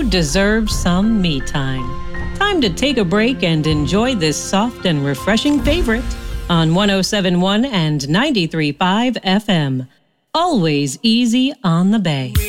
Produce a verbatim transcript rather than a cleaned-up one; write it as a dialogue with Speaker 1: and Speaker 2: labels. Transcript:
Speaker 1: deserve some me time. Time to take a break and enjoy this soft and refreshing favorite on one oh seven point one and ninety-three point five F M. Always easy on the Bay.